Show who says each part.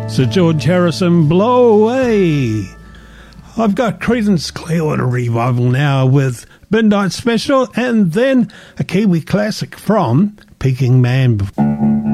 Speaker 1: Sir George Harrison, Blow Away. I've got Creedence Clearwater Revival now with Midnight Special, and then a Kiwi classic from Peking Man.